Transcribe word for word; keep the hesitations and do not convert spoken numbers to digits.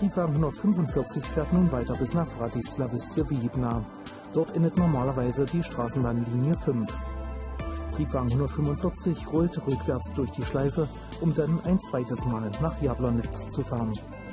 Triebwagen hundertfünfundvierzig fährt nun weiter bis nach Vratislavice-Widna. Dort endet normalerweise die Straßenbahnlinie fünf. Triebwagen hundertfünfundvierzig rollt rückwärts durch die Schleife, um dann ein zweites Mal nach Jablonec zu fahren.